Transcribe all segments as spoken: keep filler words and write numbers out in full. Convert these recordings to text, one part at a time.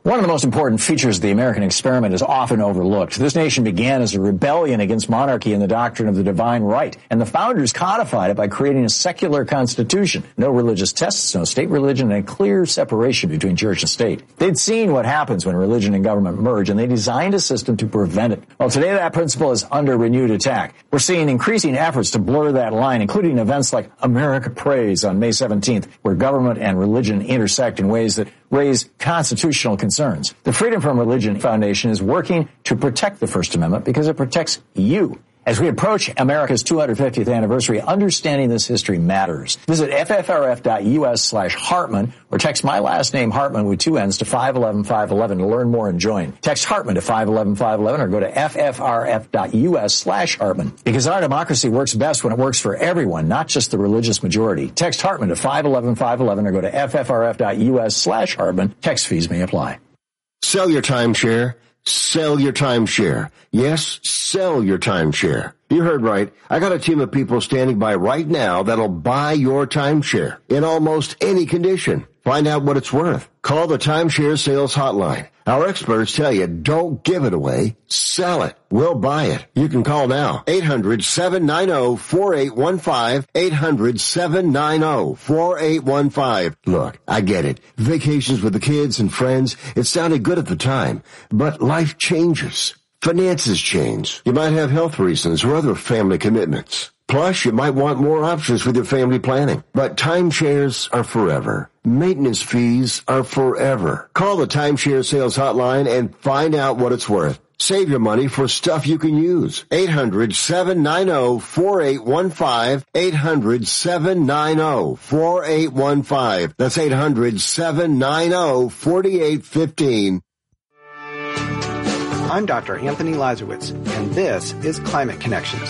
One of the most important features of the American experiment is often overlooked. This nation began as a rebellion against monarchy and the doctrine of the divine right, and the founders codified it by creating a secular constitution. No religious tests, no state religion, and a clear separation between church and state. They'd seen what happens when religion and government merge, and they designed a system to prevent it. Well, today that principle is under renewed attack. We're seeing increasing efforts to blur that line, including events like America Prays on May seventeenth, where government and religion intersect in ways that raise constitutional concerns. The Freedom from Religion Foundation is working to protect the First Amendment because it protects you. As we approach America's two hundred fiftieth anniversary, understanding this history matters. Visit ffrf.us slash Hartman or text my last name Hartman with two N's to five one one five one one to learn more and join. Text Hartman to five one one five one one or go to ffrf.us slash Hartman. Because our democracy works best when it works for everyone, not just the religious majority. Text Hartman to five one one five one one or go to ffrf.us slash Hartman. Text fees may apply. Sell your timeshare. Sell your timeshare. Yes, sell your timeshare. You heard right. I got a team of people standing by right now that'll buy your timeshare in almost any condition. Find out what it's worth. Call the Timeshare Sales Hotline. Our experts tell you don't give it away. Sell it. We'll buy it. You can call now. eight hundred, seven nine zero, four eight one five. eight hundred, seven nine zero, four eight one five. Look, I get it. Vacations with the kids and friends, it sounded good at the time. But life changes. Finances change. You might have health reasons or other family commitments. Plus, you might want more options with your family planning. But timeshares are forever. Maintenance fees are forever. Call the Timeshare Sales Hotline and find out what it's worth. Save your money for stuff you can use. eight hundred, seven nine zero, four eight one five. eight hundred, seven nine zero, four eight one five. That's eight hundred, seven nine zero, four eight one five. I'm Doctor Anthony Lazarowitz, and this is Climate Connections.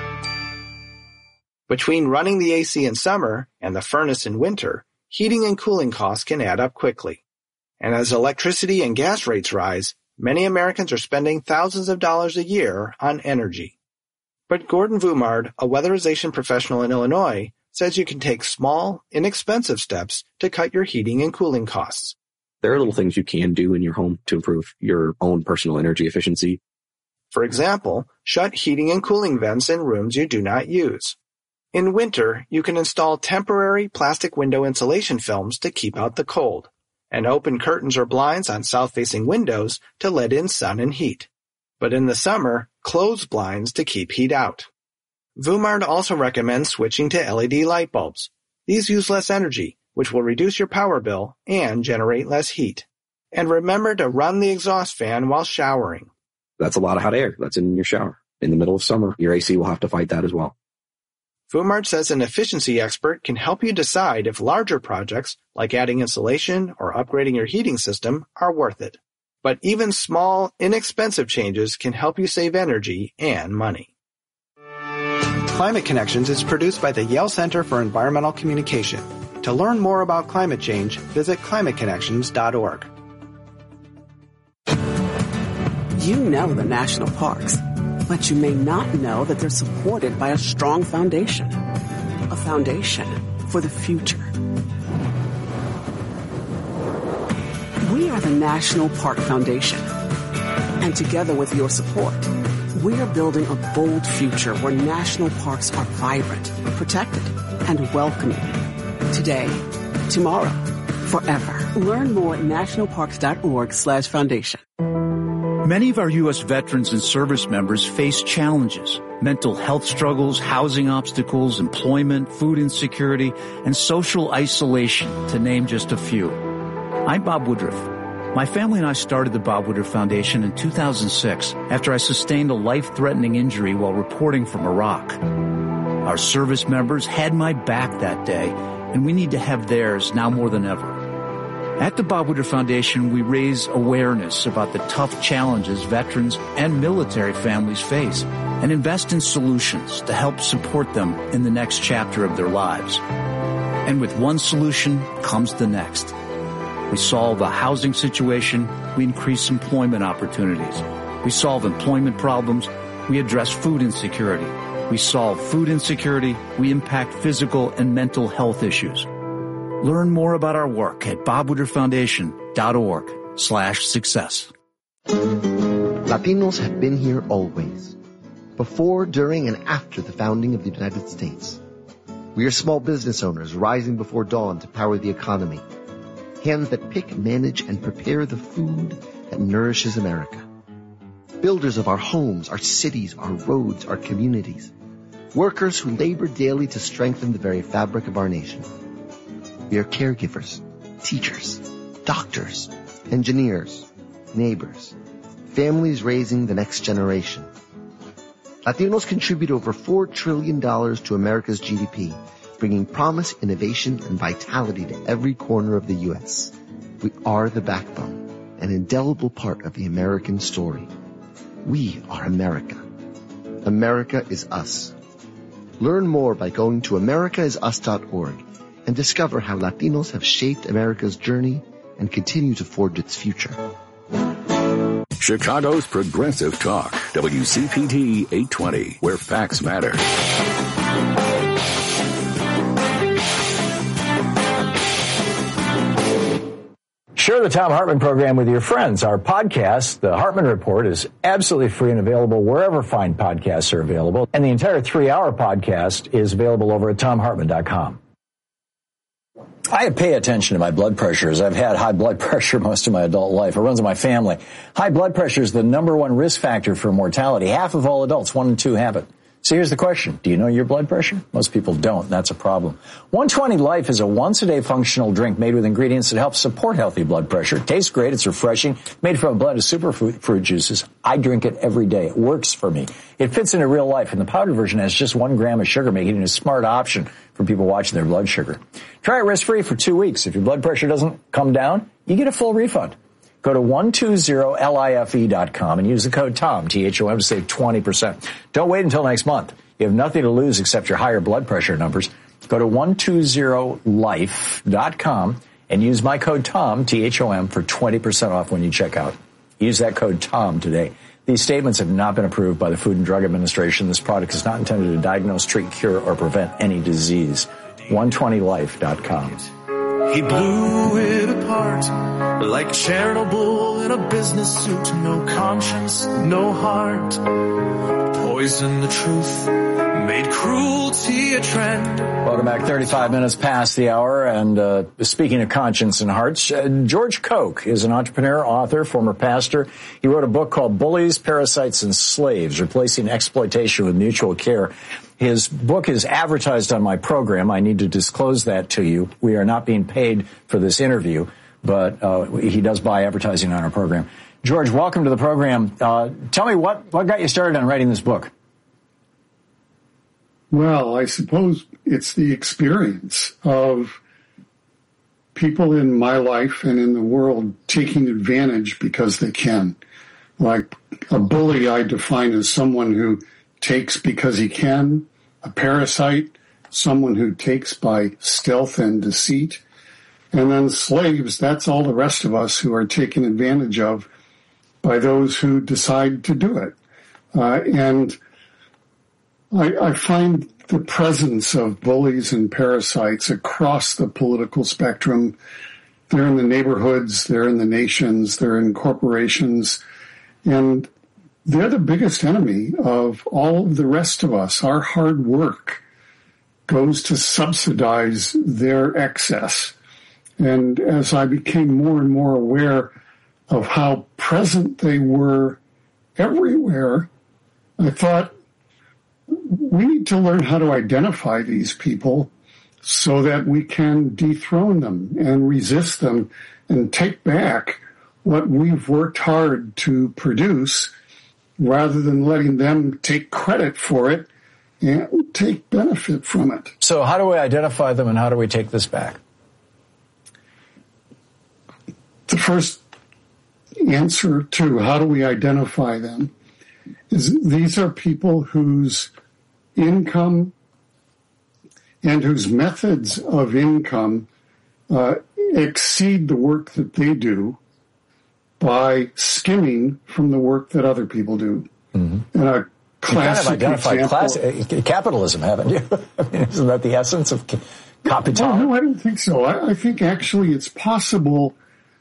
Between running the A C in summer and the furnace in winter, heating and cooling costs can add up quickly. And as electricity and gas rates rise, many Americans are spending thousands of dollars a year on energy. But Gordon Voumard, a weatherization professional in Illinois, says you can take small, inexpensive steps to cut your heating and cooling costs. There are little things you can do in your home to improve your own personal energy efficiency. For example, shut heating and cooling vents in rooms you do not use. In winter, you can install temporary plastic window insulation films to keep out the cold, and open curtains or blinds on south-facing windows to let in sun and heat. But in the summer, close blinds to keep heat out. Voumard also recommends switching to L E D light bulbs. These use less energy, which will reduce your power bill and generate less heat. And remember to run the exhaust fan while showering. That's a lot of hot air that's in your shower. In the middle of summer, your A C will have to fight that as well. Voumard says an efficiency expert can help you decide if larger projects, like adding insulation or upgrading your heating system, are worth it. But even small, inexpensive changes can help you save energy and money. Climate Connections is produced by the Yale Center for Environmental Communication. To learn more about climate change, visit climate connections dot org. You know the national parks, but you may not know that they're supported by a strong foundation. A foundation for the future. We are the National Park Foundation. And together with your support, we are building a bold future where national parks are vibrant, protected, and welcoming. Today, tomorrow, forever. Learn more at nationalparks.org slash foundation. Many of our U S veterans and service members face challenges, mental health struggles, housing obstacles, employment, food insecurity, and social isolation, to name just a few. I'm Bob Woodruff. My family and I started the Bob Woodruff Foundation in two thousand six after I sustained a life-threatening injury while reporting from Iraq. Our service members had my back that day, and we need to have theirs now more than ever. At the Bob Woodruff Foundation, we raise awareness about the tough challenges veterans and military families face and invest in solutions to help support them in the next chapter of their lives. And with one solution comes the next. We solve a housing situation, we increase employment opportunities. We solve employment problems, we address food insecurity. We solve food insecurity, we impact physical and mental health issues. Learn more about our work at bob woodruff foundation dot org slash success. Latinos have been here always, before, during, and after the founding of the United States. We are small business owners rising before dawn to power the economy. Hands that pick, manage, and prepare the food that nourishes America. Builders of our homes, our cities, our roads, our communities. Workers who labor daily to strengthen the very fabric of our nation. We are caregivers, teachers, doctors, engineers, neighbors, families raising the next generation. Latinos contribute over four trillion dollars to America's G D P, bringing promise, innovation, and vitality to every corner of the U S. We are the backbone, an indelible part of the American story. We are America. America is us. Learn more by going to america is us dot org and discover how Latinos have shaped America's journey and continue to forge its future. Chicago's Progressive Talk, W C P T eight twenty, where facts matter. Share the Thom Hartmann program with your friends. Our podcast, The Hartmann Report, is absolutely free and available wherever fine podcasts are available. And the entire three-hour podcast is available over at thom hartmann dot com. I pay attention to my blood pressure as I've had high blood pressure most of my adult life. It runs in my family. High blood pressure is the number one risk factor for mortality. Half of all adults, one in two, have it. So here's the question. Do you know your blood pressure? Most people don't. That's a problem. one twenty Life is a once-a-day functional drink made with ingredients that help support healthy blood pressure. It tastes great. It's refreshing. Made from a blend of superfood fruit juices. I drink it every day. It works for me. It fits into real life, and the powdered version has just one gram of sugar, making it a smart option for people watching their blood sugar. Try it risk-free for two weeks. If your blood pressure doesn't come down, you get a full refund. Go to one two zero life dot com and use the code TOM, T H O M, to save twenty percent. Don't wait until next month. You have nothing to lose except your higher blood pressure numbers. Go to one two zero life dot com and use my code TOM, T H O M, for twenty percent off when you check out. Use that code TOM today. These statements have not been approved by the Food and Drug Administration. This product is not intended to diagnose, treat, cure, or prevent any disease. one twenty life dot com. He blew it apart like Chernobyl in a business suit. No conscience, no heart. Poisoned the truth, made cruelty a trend. Welcome back. thirty-five minutes past the hour. And uh, speaking of conscience and hearts, uh, George Koch is an entrepreneur, author, former pastor. He wrote a book called Bullies, Parasites, and Slaves, Replacing Exploitation with Mutual Care. His book is advertised on my program. I need to disclose that to you. We are not being paid for this interview, but uh, he does buy advertising on our program. George, welcome to the program. Uh, tell me what, what got you started on writing this book? Well, I suppose it's the experience of people in my life and in the world taking advantage because they can. Like a bully, I define as someone who takes because he can. A parasite, someone who takes by stealth and deceit. And then slaves, that's all the rest of us who are taken advantage of by those who decide to do it. Uh, and I, I find the presence of bullies and parasites across the political spectrum. They're in the neighborhoods, they're in the nations, they're in corporations, and they're the biggest enemy of all of the rest of us. Our hard work goes to subsidize their excess. And as I became more and more aware of how present they were everywhere, I thought, we need to learn how to identify these people so that we can dethrone them and resist them and take back what we've worked hard to produce, rather than letting them take credit for it and take benefit from it. So how do we identify them and how do we take this back? The first answer to how do we identify them is these are people whose income and whose methods of income uh, exceed the work that they do by skimming from the work that other people do. Mm-hmm. And a classic you kind of identified class, capitalism, haven't you? I mean, isn't that the essence of capital? No, no, I don't think so. I, I think actually it's possible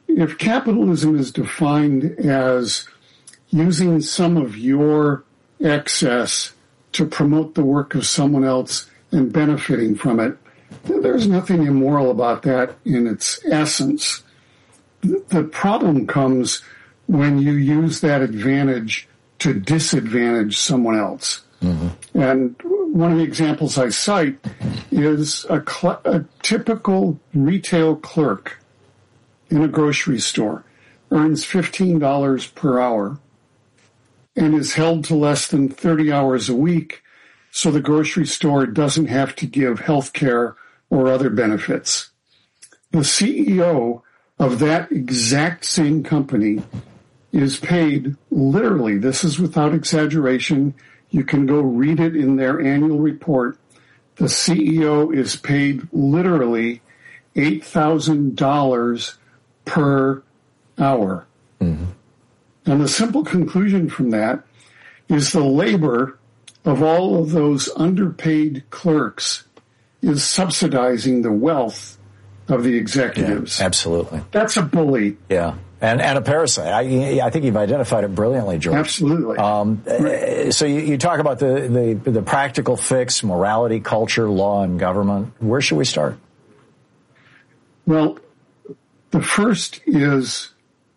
if capitalism is defined as using some of your excess to promote the work of someone else and benefiting from it, there's nothing immoral about that in its essence. The problem comes when you use that advantage to disadvantage someone else. Mm-hmm. And one of the examples I cite is a, cl- a typical retail clerk in a grocery store earns fifteen dollars per hour and is held to less than thirty hours a week, so the grocery store doesn't have to give health care or other benefits. The C E O of that exact same company is paid literally, this is without exaggeration, you can go read it in their annual report, the C E O is paid literally eight thousand dollars per hour. Mm-hmm. And the simple conclusion from that is the labor of all of those underpaid clerks is subsidizing the wealth of the executives. Yeah, absolutely. That's a bully. Yeah. And and a parasite. I I think you've identified it brilliantly, George. Absolutely. Um, right. So you, you talk about the, the, the practical fix, morality, culture, law, and government. Where should we start? Well, the first is,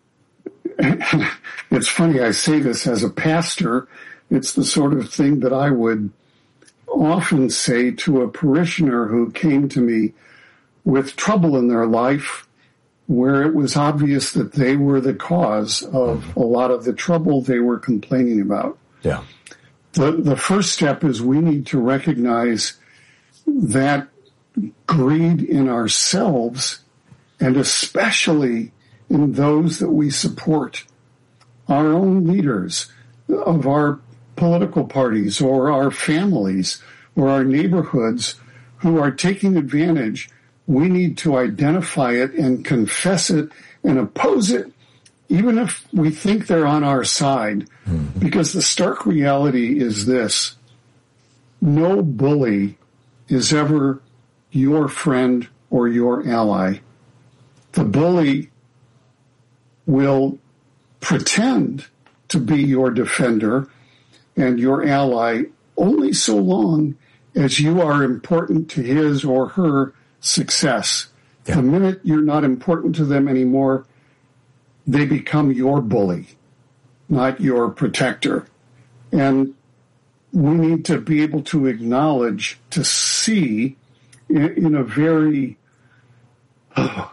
it's funny, I say this as a pastor, it's the sort of thing that I would often say to a parishioner who came to me with trouble in their life, where it was obvious that they were the cause of a lot of the trouble they were complaining about. Yeah. The the first step is we need to recognize that greed in ourselves, and especially in those that we support, our own leaders of our political parties or our families or our neighborhoods who are taking advantage. We need to identify it and confess it and oppose it, even if we think they're on our side. Mm-hmm. Because the stark reality is this: no bully is ever your friend or your ally. The bully will pretend to be your defender and your ally only so long as you are important to his or her success. Yeah. The minute you're not important to them anymore, they become your bully, not your protector. And we need to be able to acknowledge, to see in, in a very uh,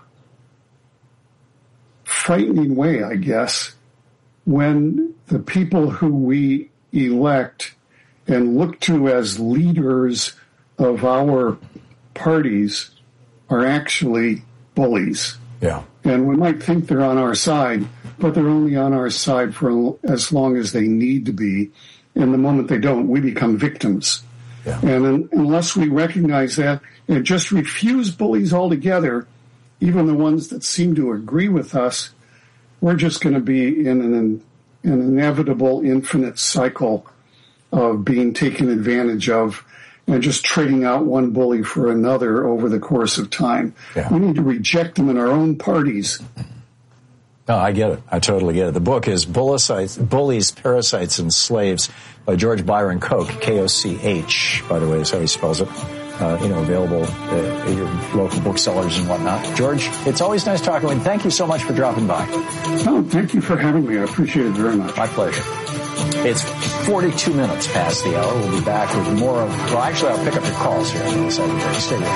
frightening way, I guess, when the people who we elect and look to as leaders of our parties are actually bullies. Yeah. And we might think they're on our side, but they're only on our side for as long as they need to be. And the moment they don't, we become victims. Yeah. And un- unless we recognize that and just refuse bullies altogether, even the ones that seem to agree with us, we're just going to be in an, an inevitable infinite cycle of being taken advantage of and just trading out one bully for another over the course of time. Yeah. We need to reject them in our own parties. No, I get it. I totally get it. The book is Bullies, Bullies, Parasites, and Slaves by George Byron Koch, K O C H, by the way, is how he spells it. Uh, you know, available uh, at your local booksellers and whatnot. George, it's always nice talking with you. Thank you so much for dropping by. Oh, thank you for having me. I appreciate it very much. My pleasure. It's forty-two minutes past the hour. We'll be back with more of, well, actually, I'll pick up your calls here on the second break. Stay with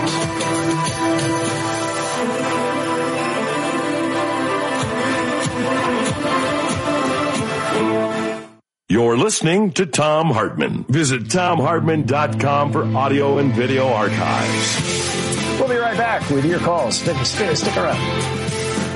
us. You're listening to Thom Hartmann. Visit Thom Hartmann dot com for audio and video archives. We'll be right back with your calls. Stick, stick, stick around.